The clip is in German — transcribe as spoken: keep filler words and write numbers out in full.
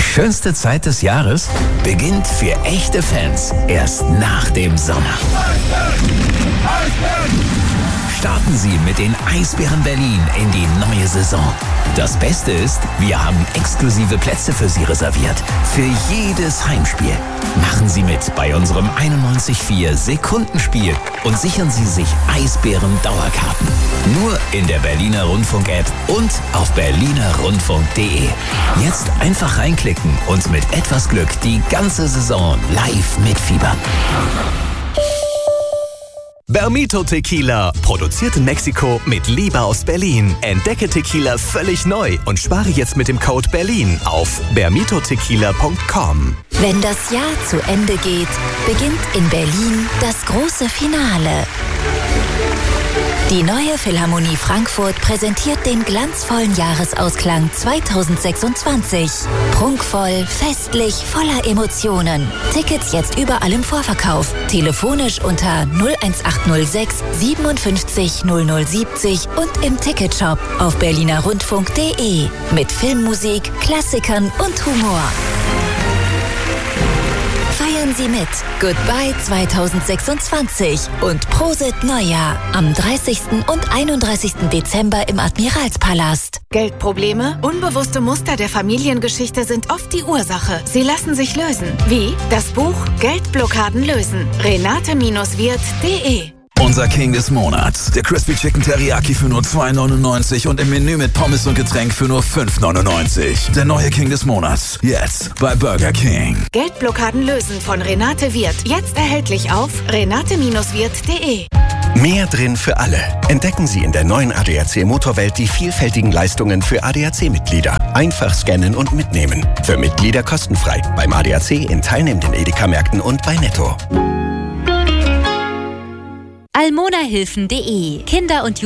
schönste Zeit des Jahres beginnt für echte Fans erst nach dem Sommer. Starten Sie mit den Eisbären Berlin in die neue Saison. Das Beste ist, wir haben exklusive Plätze für Sie reserviert. Für jedes Heimspiel. Machen Sie mit bei unserem einundneunzig Komma vier Sekundenspiel und sichern Sie sich Eisbären-Dauerkarten. Nur in der Berliner Rundfunk-App und auf berliner rundfunk punkt de. Jetzt einfach reinklicken und mit etwas Glück die ganze Saison live mitfiebern. Bermito Tequila, produziert in Mexiko mit Liebe aus Berlin. Entdecke Tequila völlig neu und spare jetzt mit dem Code Berlin auf bermito tequila punkt com. Wenn das Jahr zu Ende geht, beginnt in Berlin das große Finale. Die neue Philharmonie Frankfurt präsentiert den glanzvollen Jahresausklang zweitausendsechsundzwanzig. Prunkvoll, festlich, voller Emotionen. Tickets jetzt überall im Vorverkauf. Telefonisch unter null eins acht null sechs siebenundfünfzig null null siebzig und im Ticketshop auf berliner rundfunk punkt de. Mit Filmmusik, Klassikern und Humor. Feiern Sie mit. Goodbye zweitausendsechsundzwanzig und Prosit Neujahr am dreißigsten und einunddreißigsten Dezember im Admiralspalast. Geldprobleme? Unbewusste Muster der Familiengeschichte sind oft die Ursache. Sie lassen sich lösen. Wie? Das Buch Geldblockaden lösen. renate Wirt punkt de. Unser King des Monats. Der Crispy Chicken Teriyaki für nur zwei neunundneunzig und im Menü mit Pommes und Getränk für nur fünf neunundneunzig. Der neue King des Monats. Jetzt bei Burger King. Geldblockaden lösen von Renate Wirth. Jetzt erhältlich auf renate Wirt punkt de. Mehr drin für alle. Entdecken Sie in der neuen A D A C Motorwelt die vielfältigen Leistungen für A D A C-Mitglieder. Einfach scannen und mitnehmen. Für Mitglieder kostenfrei. Beim A D A C in teilnehmenden Edeka-Märkten und bei Netto. almonahilfen punkt de. Kinder- und